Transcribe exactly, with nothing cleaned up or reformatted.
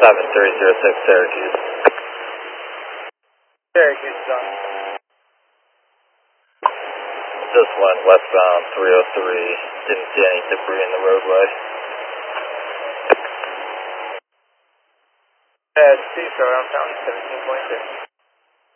seven three zero six Syracuse. Syracuse is on. Just went westbound three oh three. Didn't see any debris in the roadway. Uh, C, so around seventeen point six.